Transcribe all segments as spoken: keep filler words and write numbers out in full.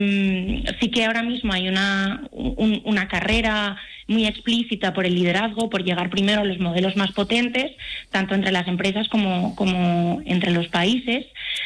sí que ahora mismo hay una, un, una carrera muy explícita por el liderazgo, por llegar primero a los modelos más potentes, tanto entre las empresas como, como entre los países.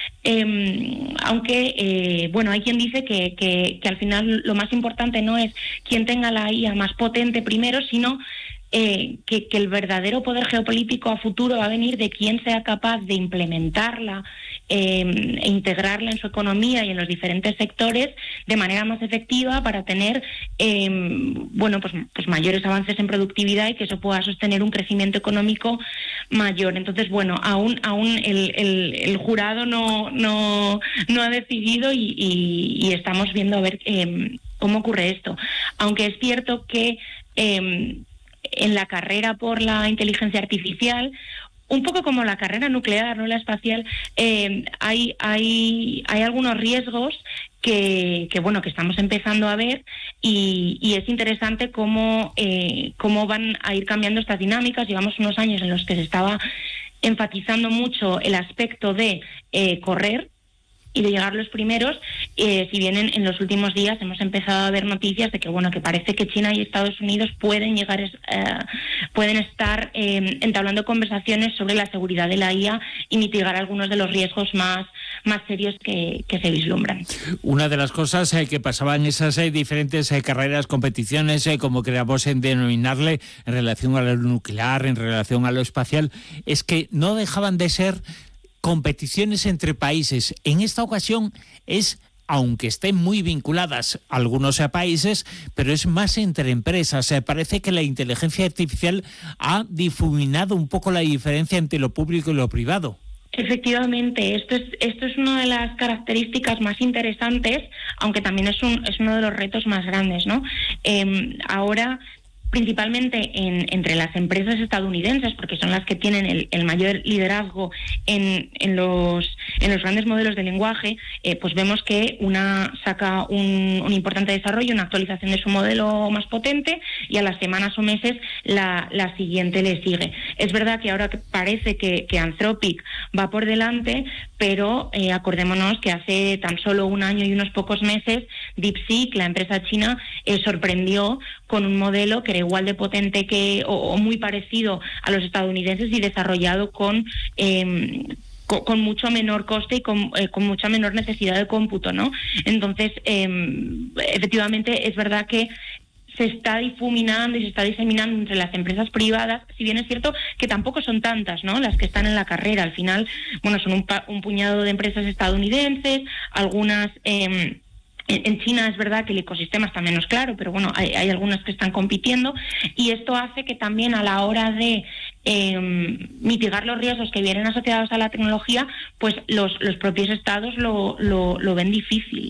Eh, aunque, eh, bueno, hay quien dice que, que, que al final lo más importante no es quién tenga la I A más potente primero, sino Eh, que, que el verdadero poder geopolítico a futuro va a venir de quién sea capaz de implementarla eh, e integrarla en su economía y en los diferentes sectores de manera más efectiva para tener eh, bueno, pues, pues mayores avances en productividad y que eso pueda sostener un crecimiento económico mayor. Entonces, bueno, aún, aún el, el, el jurado no, no, no ha decidido y, y, y estamos viendo a ver eh, cómo ocurre esto. Aunque es cierto que eh, en la carrera por la inteligencia artificial, un poco como la carrera nuclear, no la espacial, eh, hay, hay, hay algunos riesgos que, que, bueno, que estamos empezando a ver y, y es interesante cómo, eh, cómo van a ir cambiando estas dinámicas. Llevamos unos años en los que se estaba enfatizando mucho el aspecto de eh, correr y de llegar los primeros, eh, si bien en, en los últimos días hemos empezado a ver noticias de que bueno que parece que China y Estados Unidos pueden llegar, eh, pueden estar eh, entablando conversaciones sobre la seguridad de la I A y mitigar algunos de los riesgos más, más serios que, que se vislumbran. Una de las cosas eh, que pasaba en esas eh, diferentes eh, carreras, competiciones, eh, como queramos en denominarle, en relación a lo nuclear, en relación a lo espacial, es que no dejaban de ser competiciones entre países. En esta ocasión es, aunque estén muy vinculadas a algunos países, pero es más entre empresas. Parece que la inteligencia artificial ha difuminado un poco la diferencia entre lo público y lo privado. Efectivamente, esto es, esto es una de las características más interesantes, aunque también es, un, es uno de los retos más grandes, ¿no? Eh, ahora, principalmente en, entre las empresas estadounidenses, porque son las que tienen el, el mayor liderazgo en, en, los, en los grandes modelos de lenguaje, eh, pues vemos que una saca un, un importante desarrollo, una actualización de su modelo más potente y a las semanas o meses la, la siguiente le sigue. Es verdad que ahora parece que, que Anthropic va por delante, pero eh, acordémonos que hace tan solo un año y unos pocos meses DeepSeek, la empresa china, eh, sorprendió con un modelo que era igual de potente que o, o muy parecido a los estadounidenses y desarrollado con eh, con, con mucho menor coste y con, eh, con mucha menor necesidad de cómputo, ¿no? Entonces, eh, efectivamente, es verdad que se está difuminando y se está diseminando entre las empresas privadas, si bien es cierto que tampoco son tantas, ¿no?, las que están en la carrera. Al final, bueno, son un, pa- un puñado de empresas estadounidenses, algunas eh, en China es verdad que el ecosistema está menos claro, pero bueno, hay, hay algunas que están compitiendo y esto hace que también a la hora de eh, mitigar los riesgos que vienen asociados a la tecnología, pues los, los propios estados lo, lo, lo ven difícil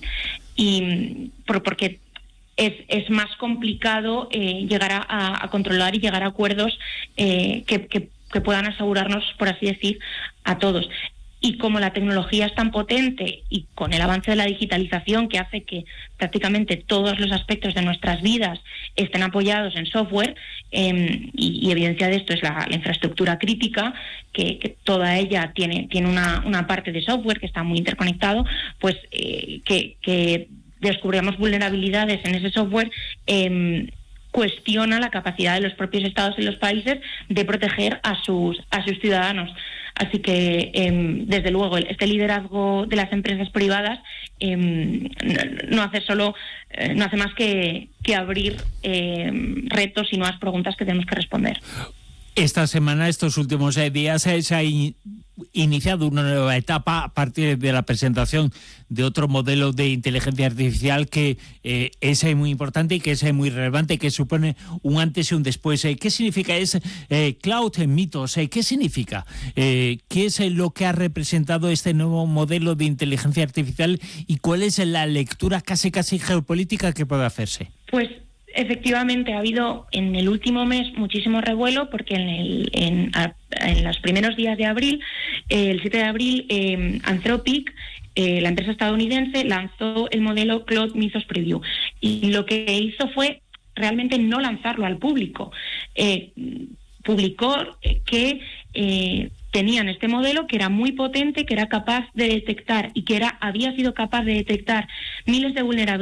y por, porque es, es más complicado eh, llegar a, a, a controlar y llegar a acuerdos eh, que, que, que puedan asegurarnos, por así decir, a todos. Y como la tecnología es tan potente y con el avance de la digitalización que hace que prácticamente todos los aspectos de nuestras vidas estén apoyados en software, eh, y, y evidencia de esto es la, la infraestructura crítica, que, que toda ella tiene, tiene una, una parte de software que está muy interconectado, pues eh, que, que descubramos vulnerabilidades en ese software, eh, cuestiona la capacidad de los propios estados y los países de proteger a sus a sus ciudadanos. Así que, eh, desde luego, este liderazgo de las empresas privadas eh, no, no hace solo eh, no hace más que, que abrir eh, retos y nuevas preguntas que tenemos que responder. Esta semana, estos últimos eh, días, eh, se ha in- iniciado una nueva etapa a partir de la presentación de otro modelo de inteligencia artificial que eh, es eh, muy importante y que es eh, muy relevante, que supone un antes y un después. Eh, ¿Qué significa? Es eh, Cloud Mythos. Eh, ¿Qué significa? Eh, ¿Qué es eh, lo que ha representado este nuevo modelo de inteligencia artificial y cuál es la lectura casi casi geopolítica que puede hacerse? Pues efectivamente ha habido en el último mes muchísimo revuelo porque en, el, en, a, en los primeros días de abril, eh, el siete de abril, eh, Anthropic, eh, la empresa estadounidense, lanzó el modelo Cloud Mythos Preview y lo que hizo fue realmente no lanzarlo al público. Eh, publicó que eh, tenían este modelo que era muy potente, que era capaz de detectar y que era había sido capaz de detectar miles de vulnerabilidades